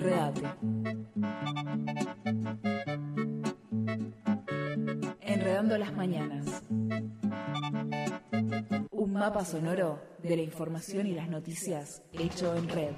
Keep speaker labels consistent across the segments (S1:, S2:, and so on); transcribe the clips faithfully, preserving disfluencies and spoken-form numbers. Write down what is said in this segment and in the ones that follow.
S1: Enredate. Enredando las mañanas. Un mapa sonoro de la información y las noticias hecho en red.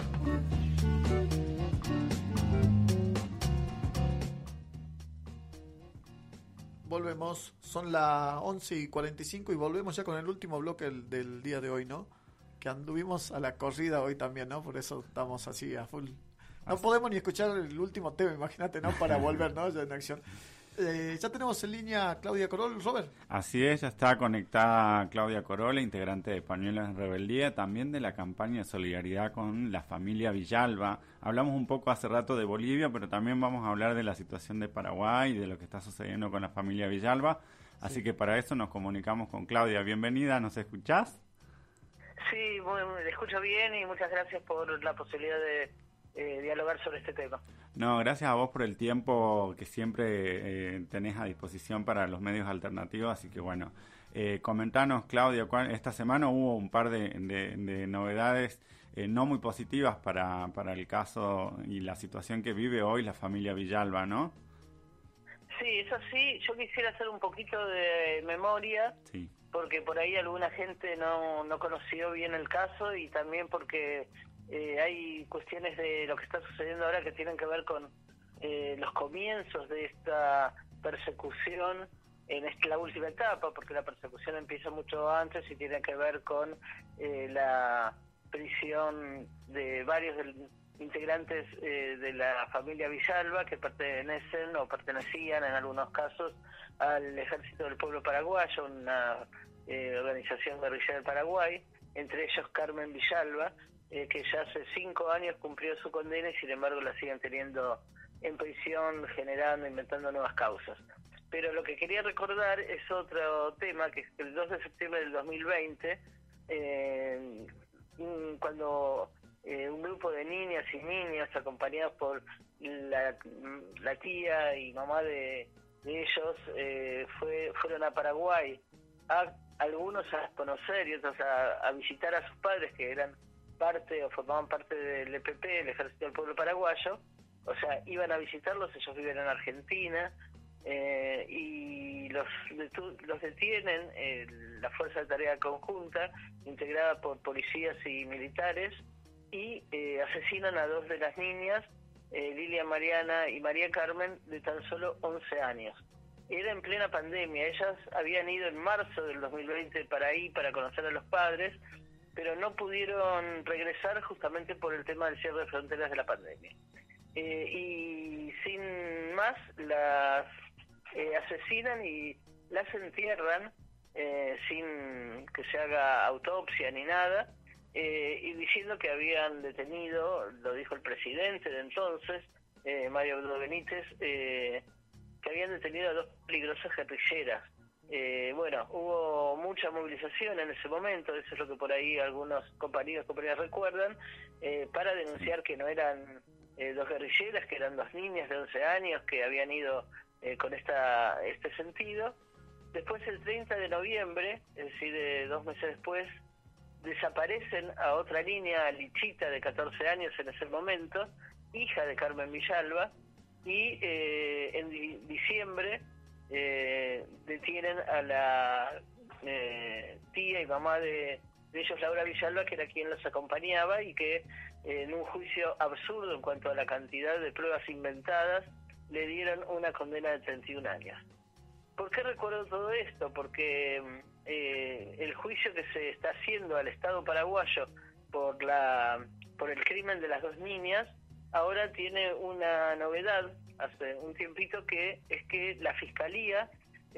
S2: Volvemos, son las once y cuarenta y cinco y volvemos ya con el último bloque del, del día de hoy, ¿no? Que anduvimos a la corrida hoy también, ¿no? Por eso estamos así a full. No así. Podemos ni escuchar el último tema, imagínate, ¿no? Para volver, ¿no? Ya en acción. Eh, ya tenemos en línea a Claudia Corol, Robert.
S3: Así es, ya está conectada Claudia Corol, integrante de Pañuelos en Rebeldía, también de la campaña de solidaridad con la familia Villalba. Hablamos un poco hace rato de Bolivia, pero también vamos a hablar de la situación de Paraguay y de lo que está sucediendo con la familia Villalba. Así sí. que para eso nos comunicamos con Claudia. Bienvenida, ¿nos escuchás?
S4: Sí, bueno, le escucho bien y muchas gracias por la posibilidad de eh, dialogar sobre este tema.
S3: No, gracias a vos por el tiempo que siempre eh, tenés a disposición para los medios alternativos, así que bueno, eh, comentanos, Claudia, cuál, esta semana hubo un par de, de, de novedades eh, no muy positivas para, para el caso y la situación que vive hoy la familia Villalba, ¿no?
S4: Sí, es así. Yo quisiera hacer un poquito de memoria, sí. porque por ahí alguna gente no, no conoció bien el caso y también porque eh, hay cuestiones de lo que está sucediendo ahora que tienen que ver con eh, los comienzos de esta persecución en esta, la última etapa, porque la persecución empieza mucho antes y tiene que ver con eh, la prisión de varios del, integrantes eh, de la familia Villalba que pertenecen o pertenecían en algunos casos al Ejército del Pueblo Paraguayo, una eh, organización guerrillera del Paraguay, entre ellos Carmen Villalba, eh, que ya hace cinco años cumplió su condena y sin embargo la siguen teniendo en prisión, generando, inventando nuevas causas. Pero lo que quería recordar es otro tema, que es el dos de septiembre del dos mil veinte, eh, cuando eh, un grupo de niñas y niños acompañados por la, la tía y mamá de, de ellos eh, fue fueron a Paraguay, a, algunos a conocer y otros a, a visitar a sus padres que eran parte o formaban parte del E P P, el Ejército del Pueblo Paraguayo. O sea, iban a visitarlos, ellos viven en Argentina, eh, y los, los detienen eh, la Fuerza de Tarea Conjunta, integrada por policías y militares, y eh, asesinan a dos de las niñas, eh, Lilia Mariana y María Carmen, de tan solo once años. Era en plena pandemia, ellas habían ido en marzo del dos mil veinte para ahí, para conocer a los padres, pero no pudieron regresar justamente por el tema del cierre de fronteras de la pandemia. Eh, y sin más, las eh, asesinan y las entierran eh, sin que se haga autopsia ni nada, eh, y diciendo que habían detenido, lo dijo el presidente de entonces, eh, Mario Abdo Benítez, eh, que habían detenido a dos peligrosas guerrilleras. Eh, bueno, hubo mucha movilización en ese momento, eso es lo que por ahí algunos compañeros y compañeras recuerdan, eh, para denunciar que no eran eh, dos guerrilleras, que eran dos niñas de once años que habían ido eh, con esta este sentido. Después, el treinta de noviembre, es decir, eh, dos meses después, desaparecen a otra niña, Lichita, de catorce años en ese momento, hija de Carmen Villalba, y eh, en di- diciembre eh, detienen a la eh, tía y mamá de, de ellos, Laura Villalba, que era quien los acompañaba y que eh, en un juicio absurdo en cuanto a la cantidad de pruebas inventadas le dieron una condena de treinta y un años. ¿Por qué recuerdo todo esto? Porque eh, el juicio que se está haciendo al Estado paraguayo por la por el crimen de las dos niñas ahora tiene una novedad hace un tiempito, que es que la Fiscalía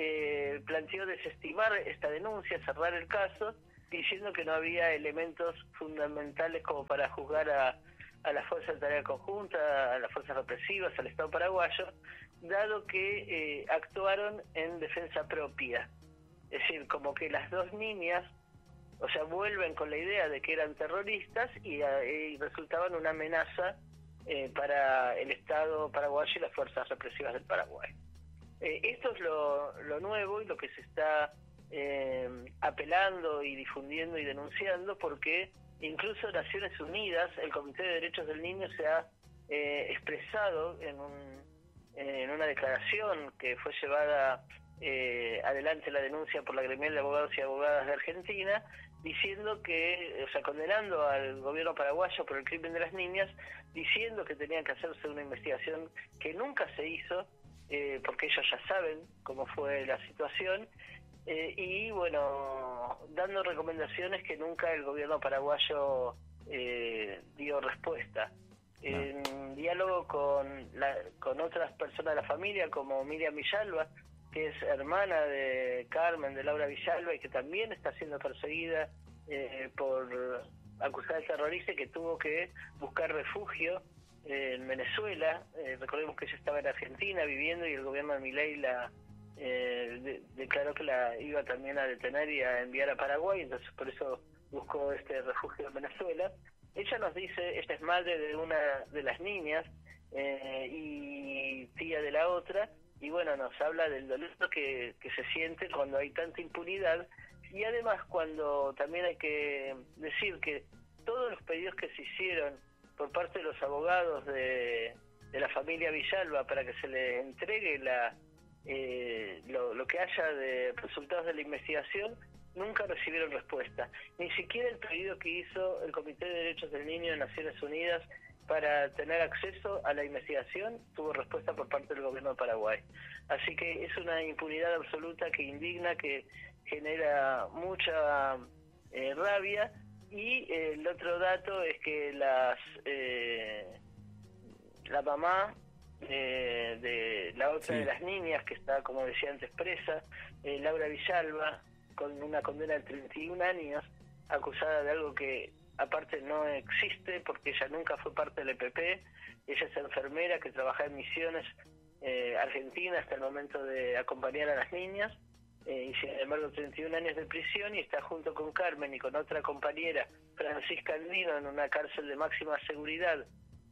S4: eh, planteó desestimar esta denuncia, cerrar el caso, diciendo que no había elementos fundamentales como para juzgar a, a la Fuerza de Tarea Conjunta, a las fuerzas represivas, al Estado paraguayo, dado que eh, actuaron en defensa propia. Es decir, como que las dos niñas, o sea, vuelven con la idea de que eran terroristas y, y resultaban una amenaza eh, para el Estado paraguayo y las fuerzas represivas del Paraguay. Eh, esto es lo, lo nuevo y lo que se está eh, apelando y difundiendo y denunciando, porque incluso Naciones Unidas, el Comité de Derechos del Niño, se ha eh, expresado en, un, en una declaración que fue llevada eh, adelante la denuncia por la Gremial de Abogados y Abogadas de Argentina, diciendo que, o sea, condenando al gobierno paraguayo por el crimen de las niñas, diciendo que tenía que hacerse una investigación que nunca se hizo, eh, porque ellos ya saben cómo fue la situación, eh, y bueno, dando recomendaciones que nunca el gobierno paraguayo eh, dio respuesta. No. En diálogo con, la, con otras personas de la familia, como Miriam Villalba, que es hermana de Carmen, de Laura Villalba, y que también está siendo perseguida eh, por acusada de terrorista, y que tuvo que buscar refugio eh, en Venezuela. Eh, recordemos que ella estaba en Argentina viviendo, y el gobierno de Milei la eh, de, declaró que la iba también a detener y a enviar a Paraguay, entonces por eso buscó este refugio en Venezuela. Ella nos dice, ella es madre de una de las niñas eh, y tía de la otra, y bueno, nos habla del dolor que, que se siente cuando hay tanta impunidad, y además cuando también hay que decir que todos los pedidos que se hicieron por parte de los abogados de, de la familia Villalba para que se les entregue la eh, lo, lo que haya de resultados de la investigación, nunca recibieron respuesta. Ni siquiera el pedido que hizo el Comité de Derechos del Niño de Naciones Unidas para tener acceso a la investigación tuvo respuesta por parte del gobierno de Paraguay. Así que es una impunidad absoluta que indigna, que genera mucha eh, rabia. Y eh, el otro dato es que las eh, la mamá eh, de la otra sí. de las niñas, que está, como decía antes, presa, eh, Laura Villalba, con una condena de treinta y un años, acusada de algo que aparte no existe, porque ella nunca fue parte del E P P. Ella es enfermera que trabaja en Misiones, eh, Argentina, hasta el momento de acompañar a las niñas, eh, y sin embargo treinta y un años de prisión, y está junto con Carmen y con otra compañera, Francisca Andino, en una cárcel de máxima seguridad.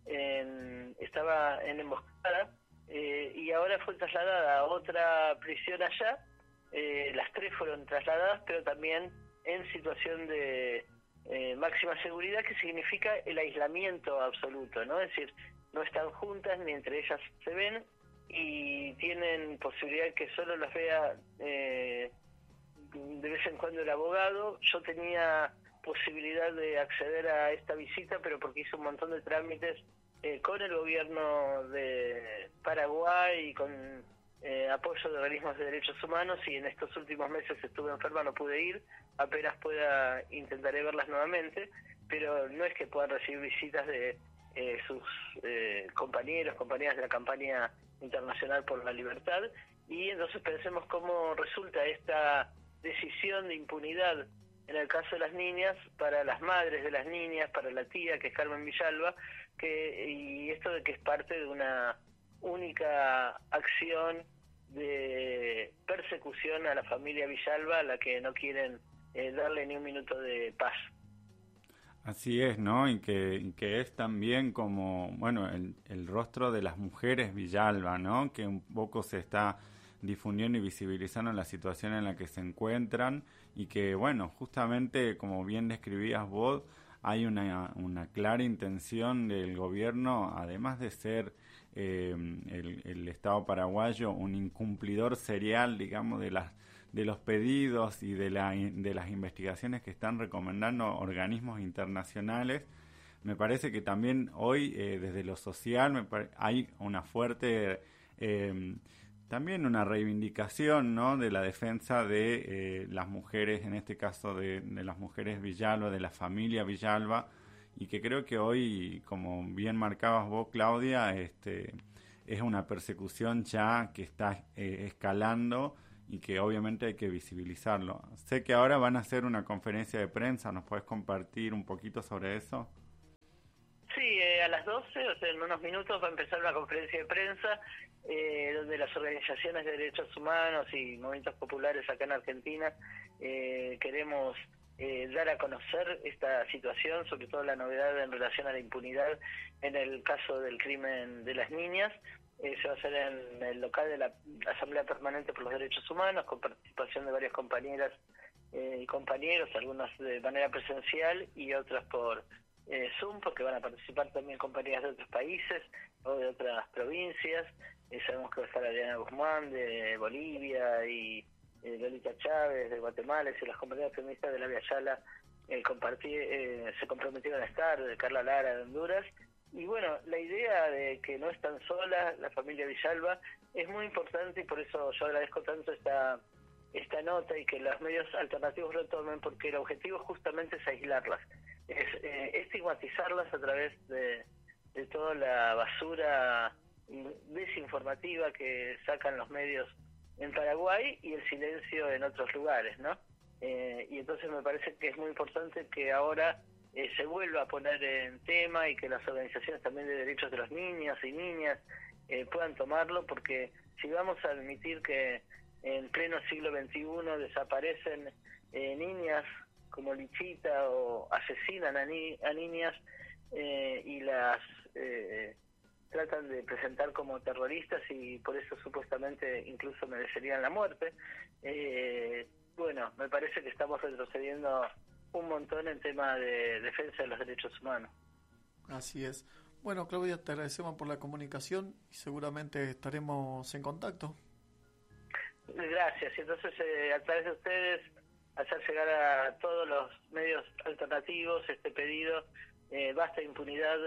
S4: En, estaba en emboscada, eh, y ahora fue trasladada a otra prisión allá. Eh, las tres fueron trasladadas, pero también en situación de eh, máxima seguridad, que significa el aislamiento absoluto, ¿no? Es decir, no están juntas ni entre ellas se ven, y tienen posibilidad que solo las vea eh, de vez en cuando el abogado. Yo tenía posibilidad de acceder a esta visita, pero porque hice un montón de trámites eh, con el gobierno de Paraguay y con Eh, apoyo de organismos de derechos humanos, y en estos últimos meses estuve enferma, no pude ir. Apenas pueda intentaré verlas nuevamente, pero no es que puedan recibir visitas de eh, sus eh, compañeros, compañeras de la campaña internacional por la libertad. Y entonces pensemos cómo resulta esta decisión de impunidad en el caso de las niñas, para las madres de las niñas, para la tía, que es Carmen Villalba, que y esto de que es parte de una única acción de persecución a la familia Villalba, a la que no quieren eh, darle ni un minuto de paz.
S3: Así es, ¿no? Y que, y que es también como, bueno, el, el rostro de las mujeres Villalba, ¿no? Que un poco se está difundiendo y visibilizando la situación en la que se encuentran, y que, bueno, justamente como bien describías vos, hay una, una clara intención del gobierno, además de ser eh, el, el Estado paraguayo un incumplidor serial, digamos, de las de los pedidos y de, la, de las investigaciones que están recomendando organismos internacionales. Me parece que también hoy, eh, desde lo social, me pare- hay una fuerte, eh, también una reivindicación, ¿no?, de la defensa de eh, las mujeres, en este caso de, de las mujeres Villalba, de la familia Villalba, y que creo que hoy, como bien marcabas vos, Claudia, este, es una persecución ya que está eh, escalando, y que obviamente hay que visibilizarlo. Sé que ahora van a hacer una conferencia de prensa, ¿nos podés compartir un poquito sobre eso?
S4: Sí, eh, a las doce, o sea, en unos minutos va a empezar una conferencia de prensa eh, donde las organizaciones de derechos humanos y movimientos populares acá en Argentina eh, queremos eh, dar a conocer esta situación, sobre todo la novedad en relación a la impunidad en el caso del crimen de las niñas. Eh, se va a hacer en el local de la Asamblea Permanente por los Derechos Humanos, con participación de varias compañeras eh, y compañeros, algunos de manera presencial y otros por eh, Zoom, porque van a participar también compañías de otros países o de otras provincias. Eh, sabemos que va a estar Adriana Guzmán de Bolivia y eh, Lolita Chávez de Guatemala, y las compañías feministas de la Via Yala eh, compartí, eh, se comprometieron a estar, de Carla Lara de Honduras. Y bueno, la idea de que no están solas, la familia Villalba, es muy importante, y por eso yo agradezco tanto esta esta nota y que los medios alternativos lo tomen, porque el objetivo justamente es aislarlas, es eh, estigmatizarlas a través de, de toda la basura desinformativa que sacan los medios en Paraguay y el silencio en otros lugares, ¿no? Eh, y entonces me parece que es muy importante que ahora eh, se vuelva a poner en tema, y que las organizaciones también de derechos de los niños y niñas eh, puedan tomarlo, porque si vamos a admitir que en pleno siglo veintiuno desaparecen eh, niñas como Lichita, o asesinan a, ni a niñas eh, y las eh, tratan de presentar como terroristas, y por eso supuestamente incluso merecerían la muerte, eh, bueno, me parece que estamos retrocediendo un montón en tema de defensa de los derechos humanos.
S2: Así es. Bueno, Claudia, te agradecemos por la comunicación y seguramente estaremos en contacto.
S4: Gracias. Y entonces, eh, a través de ustedes, hacer llegar a todos los medios alternativos este pedido, eh, basta impunidad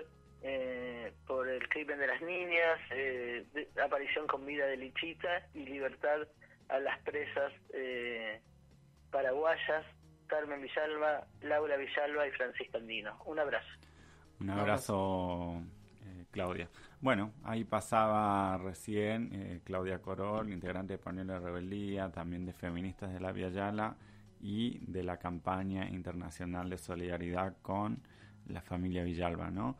S4: eh, por el crimen de las niñas, eh, de, aparición con vida de Lichita, y libertad a las presas eh, paraguayas, Carmen Villalba, Laura Villalba y Francisca Andino. Un abrazo.
S3: Un abrazo, eh, Claudia. Bueno, ahí pasaba recién eh, Claudia Corol, integrante de Pañuelo de Rebeldía, también de Feministas de la Via Yala y de la campaña internacional de solidaridad con la familia Villalba, ¿no?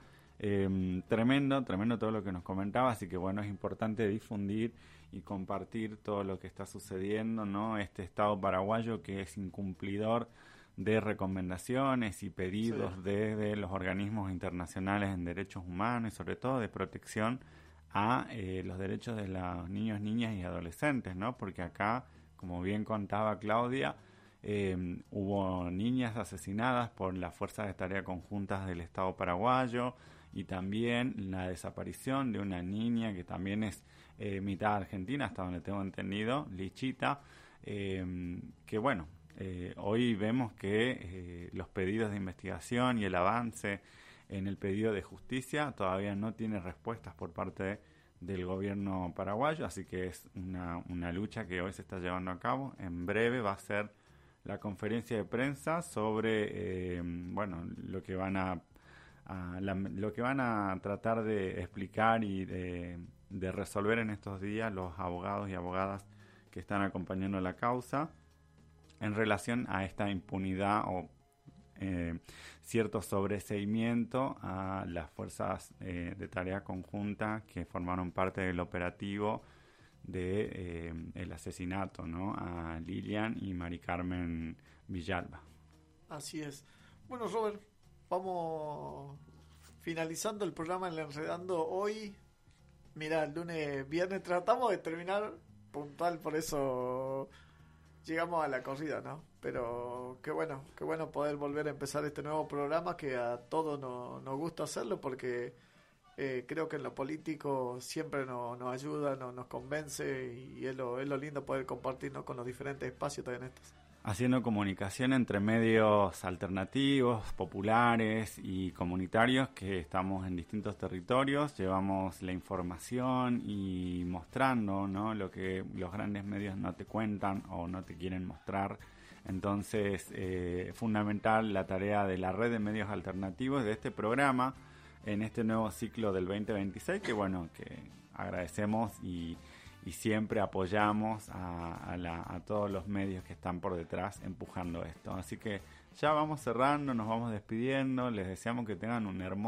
S3: Eh, tremendo, tremendo todo lo que nos comentaba, así que bueno, es importante difundir y compartir todo lo que está sucediendo, ¿no? Este Estado paraguayo que es incumplidor de recomendaciones y pedidos sí. desde los organismos internacionales en derechos humanos y sobre todo de protección a eh, los derechos de los niños, niñas y adolescentes, ¿no? Porque acá, como bien contaba Claudia, eh, hubo niñas asesinadas por las fuerzas de tarea conjuntas del Estado paraguayo, y también la desaparición de una niña que también es eh, mitad argentina, hasta donde tengo entendido, Lichita, eh, que bueno, Eh, hoy vemos que eh, los pedidos de investigación y el avance en el pedido de justicia todavía no tiene respuestas por parte de, del gobierno paraguayo, así que es una, una lucha que hoy se está llevando a cabo. En breve va a ser la conferencia de prensa sobre eh, bueno, lo que van a, a la, lo que van a tratar de explicar y de, de resolver en estos días los abogados y abogadas que están acompañando la causa en relación a esta impunidad o eh, cierto sobreseimiento a las fuerzas eh, de tarea conjunta que formaron parte del operativo de eh, el asesinato, ¿no? A Lilian y Mari Carmen Villalba.
S2: Así es. Bueno, Robert, vamos finalizando el programa en el Enredando hoy. Mira, el lunes, viernes tratamos de terminar puntual, por eso llegamos a la corrida, ¿no? Pero qué bueno, qué bueno poder volver a empezar este nuevo programa, que a todos nos, nos gusta hacerlo, porque eh, creo que en lo político siempre nos, nos ayuda, nos, nos convence, y es lo, es lo lindo poder compartirnos con los diferentes espacios también estos.
S3: Haciendo comunicación entre medios alternativos, populares y comunitarios que estamos en distintos territorios, llevamos la información y mostrando, ¿no?, lo que los grandes medios no te cuentan o no te quieren mostrar. Entonces, eh, es fundamental la tarea de la red de medios alternativos de este programa en este nuevo ciclo del veinte veintiséis, que bueno, que agradecemos y y siempre apoyamos a, a, la, a todos los medios que están por detrás empujando esto. Así que ya vamos cerrando, nos vamos despidiendo, les deseamos que tengan un hermoso